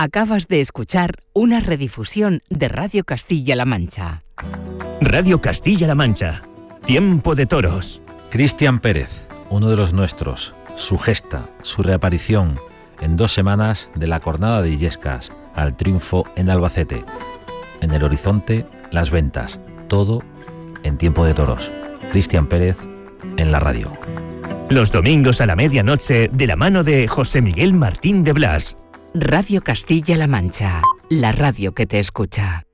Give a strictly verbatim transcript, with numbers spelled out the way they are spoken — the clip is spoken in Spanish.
Acabas de escuchar una redifusión de Radio Castilla-La Mancha. Radio Castilla-La Mancha. Tiempo de toros. Cristian Pérez, uno de los nuestros. Su gesta, su reaparición en dos semanas de la Cornada de Illescas al triunfo en Albacete. En el horizonte, las ventas. Todo en Tiempo de Toros. Cristian Pérez en la radio. Los domingos a la medianoche de la mano de José Miguel Martín de Blas. Radio Castilla-La Mancha, la radio que te escucha.